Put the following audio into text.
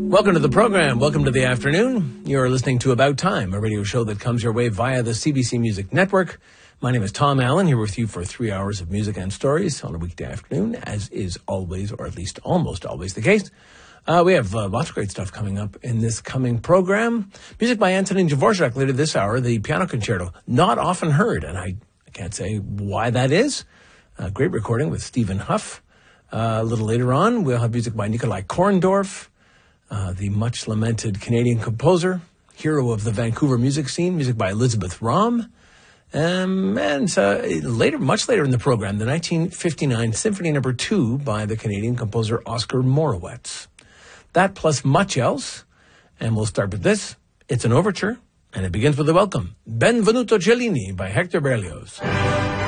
Welcome to the program. Welcome to the afternoon. You're listening to About Time, a radio show that comes your way via the CBC Music Network. My name is Tom Allen, here with you for 3 hours of music and stories on a weekday afternoon, as is always, or at least almost always the case. We have lots of great stuff coming up in this coming program. Music by Antonin Dvorak later this hour, the piano concerto, not often heard, and I can't say why that is. A great recording with Stephen Huff. A little later on, we'll have music by Nikolai Korndorff, the much-lamented Canadian composer, hero of the Vancouver music scene, music by Elizabeth Rahm. Much later in the program, the 1959 Symphony No. 2 by the Canadian composer Oscar Morowitz. That plus much else, and we'll start with this. It's an overture, and it begins with a welcome. Benvenuto Cellini by Hector Berlioz.